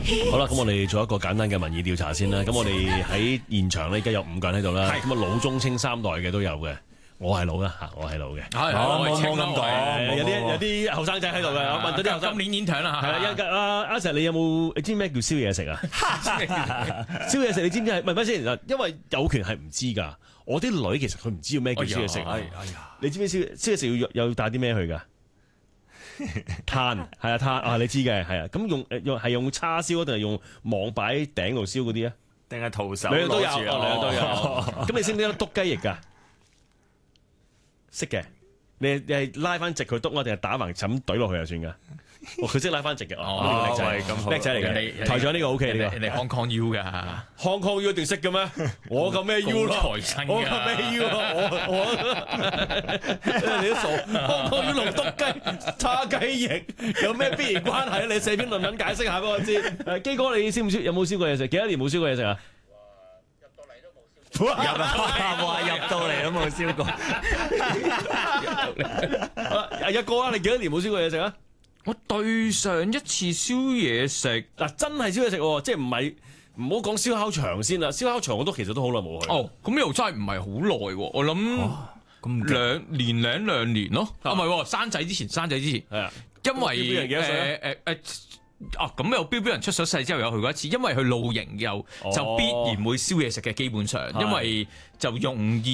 好啦，咁我哋做一個簡單嘅民意調查先啦。咁我哋喺現場咧，而家有5個人喺度啦。咁啊，老中青三代嘅都有嘅。我係老啦嚇，我係老嘅。 冇咁講， 有啲後生仔喺度嘅。我問到啲後生， 今年 intern 啦， 係啦。阿 Sir， 你知唔知咩叫燒嘢食啊？燒嘢食你知唔知係？唔係先，因為有權係唔知㗎。我啲女其實佢唔知道咩叫燒嘢食。你知唔知燒嘢食要帶啲咩去㗎？炭係啊，炭啊，你知嘅係啊。咁用叉燒定係用網擺頂度燒嗰啲啊？ 定係徒手？ 兩樣都有，兩樣都有。咁你識唔識得篤雞翼㗎？識嘅，你係拉翻直佢篤啊，定係打橫咁懟落去就算㗎？佢識拉翻直嘅，叻仔嚟嘅。台長呢個 OK，呢個人哋 Hong Kong U 㗎 ，Hong Kong U 一定識嘅咩？我咁咩 U 咯？我咁咩 U 咯？你都傻？Hong Kong U 同篤雞、叉雞翼有咩必然關係？你寫篇論文解釋下俾我知。基哥，你有冇燒過嘢食？幾多年冇燒過嘢食啊？ 話入到嚟都冇燒過。 阿一哥啊，你幾多年冇燒過嘢食啊？ 我對上一次燒嘢食嗱，真係燒嘢食喎，即係唔好講燒烤場先啦。燒烤場我都其實都好耐冇去。 哦，咁又真係唔係好耐喎。我諗2年咯。唔係生仔之前係啊， 因為標人幾多歲咁有標人出咗世之後有去過一次，因為去露營就必然會燒嘢食嘅，基本上因為就容易